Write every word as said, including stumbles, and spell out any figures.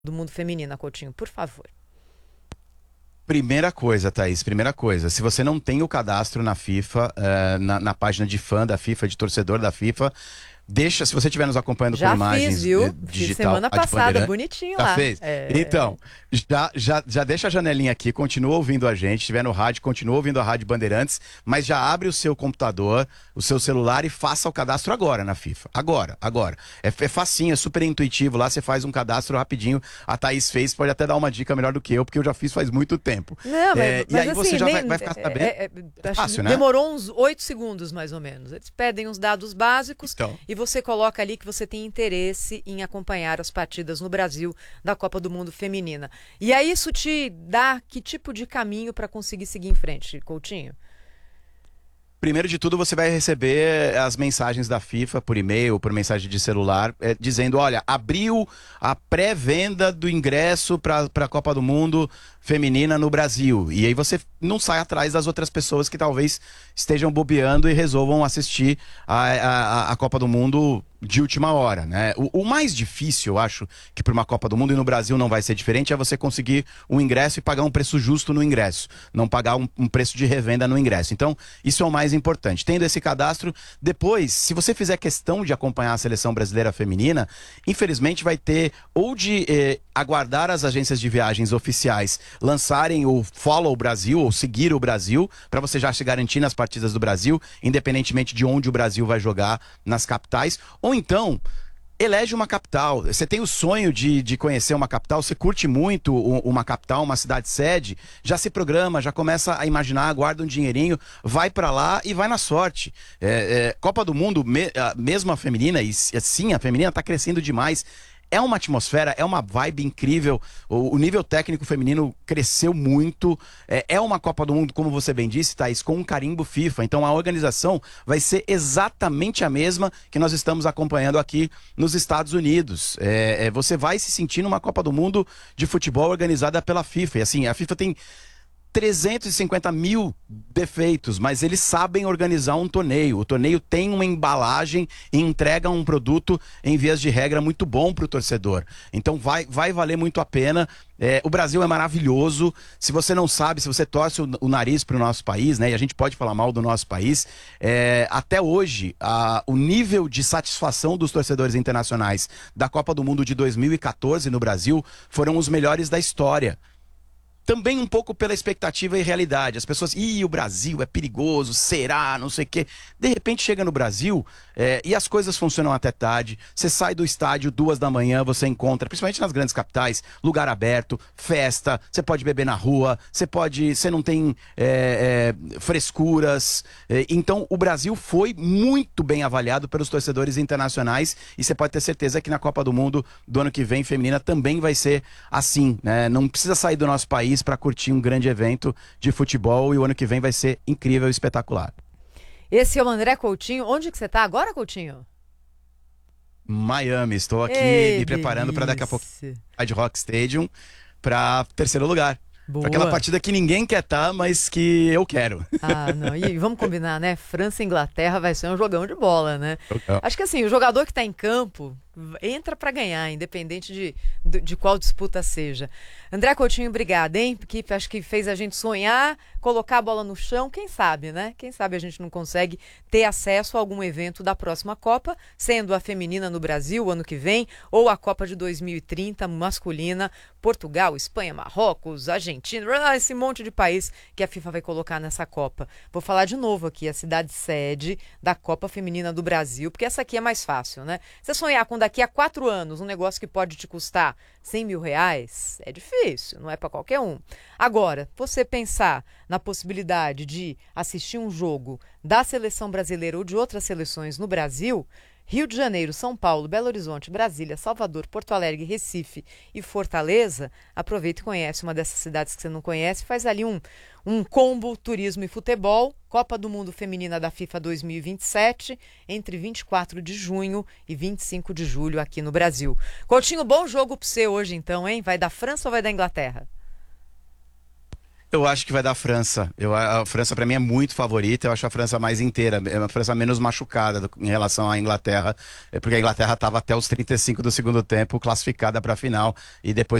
do Mundo Feminina, Coutinho, por favor. Primeira coisa, Thaís, primeira coisa, se você não tem o cadastro na FIFA, uh, na, na página de fã da FIFA, de torcedor da FIFA, deixa, se você estiver nos acompanhando já por imagens fiz, viu? eh, digital... Fiz semana passada, bonitinho já lá. fez? É... Então, já, já, já deixa a janelinha aqui, continua ouvindo a gente, estiver no rádio, continua ouvindo a Rádio Bandeirantes, mas já abre o seu computador, o seu celular e faça o cadastro agora na FIFA. Agora, agora. É, é facinho, é super intuitivo, lá você faz um cadastro rapidinho, a Thaís fez, pode até dar uma dica melhor do que eu, porque eu já fiz faz muito tempo. Não, mas, é, mas e aí assim, você já nem, vai, vai ficar sabendo. É, é, é fácil, né? Demorou uns oito segundos, mais ou menos. Eles pedem os dados básicos então. E você coloca ali que você tem interesse em acompanhar as partidas no Brasil da Copa do Mundo Feminina. E aí isso te dá que tipo de caminho para conseguir seguir em frente, Coutinho? Primeiro de tudo, você vai receber as mensagens da FIFA por e-mail, por mensagem de celular, é, dizendo, olha, abriu a pré-venda do ingresso para a Copa do Mundo Feminina no Brasil. E aí você não sai atrás das outras pessoas que talvez estejam bobeando e resolvam assistir a, a, a Copa do Mundo de última hora, né? O, o mais difícil, eu acho, que para uma Copa do Mundo, e no Brasil não vai ser diferente, é você conseguir um ingresso e pagar um preço justo no ingresso. Não pagar um, um preço de revenda no ingresso. Então, isso é o mais importante. Tendo esse cadastro, depois, se você fizer questão de acompanhar a seleção brasileira feminina, infelizmente vai ter ou de eh, aguardar as agências de viagens oficiais lançarem o Follow Brasil, ou seguir o Brasil, para você já se garantir nas partidas do Brasil, independentemente de onde o Brasil vai jogar nas capitais, ou então, elege uma capital. Você tem o sonho de, de conhecer uma capital, você curte muito uma capital, uma cidade sede, já se programa, já começa a imaginar, guarda um dinheirinho, vai pra lá e vai na sorte. É, é, Copa do Mundo, me, a, mesmo a feminina, e sim, a feminina tá crescendo demais. É uma atmosfera, é uma vibe incrível, o, o nível técnico feminino cresceu muito, é, é uma Copa do Mundo, como você bem disse, Thaís, com um carimbo FIFA, então a organização vai ser exatamente a mesma que nós estamos acompanhando aqui nos Estados Unidos. É, é, você vai se sentir numa Copa do Mundo de futebol organizada pela FIFA, e assim, a FIFA tem trezentos e cinquenta mil defeitos, mas eles sabem organizar um torneio. O torneio tem uma embalagem e entrega um produto, em vias de regra, muito bom para o torcedor. Então vai, vai valer muito a pena. É, o Brasil é maravilhoso. Se você não sabe, se você torce o, o nariz para o nosso país, né, e a gente pode falar mal do nosso país, é, até hoje, a, o nível de satisfação dos torcedores internacionais da Copa do Mundo de dois mil e quatorze no Brasil foram os melhores da história. Também um pouco pela expectativa e realidade. As pessoas, ih, o Brasil é perigoso, será, não sei o quê. De repente chega no Brasil é, e as coisas funcionam até tarde. Você sai do estádio duas da manhã, você encontra, principalmente nas grandes capitais, lugar aberto, festa, você pode beber na rua, você pode, você não tem é, é, frescuras. É, então o Brasil foi muito bem avaliado pelos torcedores internacionais e você pode ter certeza que na Copa do Mundo do ano que vem, feminina, também vai ser assim, né? Não precisa sair do nosso país para curtir um grande evento de futebol e o ano que vem vai ser incrível e espetacular. Esse é o André Coutinho. Onde que você está agora, Coutinho? Miami. Estou aqui Ei, me preparando para daqui a pouco Hard Rock Stadium para terceiro lugar. Pra aquela partida que ninguém quer estar, mas que eu quero. Ah, não. E vamos combinar, né? França e Inglaterra vai ser um jogão de bola, né? Eu... Acho que assim, o jogador que está em campo entra para ganhar, independente de, de, de qual disputa seja. André Coutinho, obrigada, hein? Porque acho que fez a gente sonhar, colocar a bola no chão, quem sabe, né? Quem sabe a gente não consegue ter acesso a algum evento da próxima Copa, sendo a feminina no Brasil ano que vem, ou a Copa de dois mil e trinta masculina, Portugal, Espanha, Marrocos, Argentina, esse monte de país que a FIFA vai colocar nessa Copa. Vou falar de novo aqui, a cidade sede da Copa Feminina do Brasil, porque essa aqui é mais fácil, né? Você sonhar com daqui a quatro anos um negócio que pode te custar cem mil reais, é difícil, não é para qualquer um. Agora, você pensar na possibilidade de assistir um jogo da seleção brasileira ou de outras seleções no Brasil, Rio de Janeiro, São Paulo, Belo Horizonte, Brasília, Salvador, Porto Alegre, Recife e Fortaleza, aproveita e conhece uma dessas cidades que você não conhece, faz ali um, um combo turismo e futebol, Copa do Mundo Feminina da FIFA dois mil e vinte e sete, entre vinte e quatro de junho e vinte e cinco de julho aqui no Brasil. Coutinho, bom jogo para você hoje então, hein? Vai da França ou vai da Inglaterra? Eu acho que vai dar a França. Eu, a França, para mim, é muito favorita. Eu acho a França mais inteira. É uma França menos machucada do, em relação à Inglaterra. É porque a Inglaterra estava até os trinta e cinco do segundo tempo classificada para a final. E depois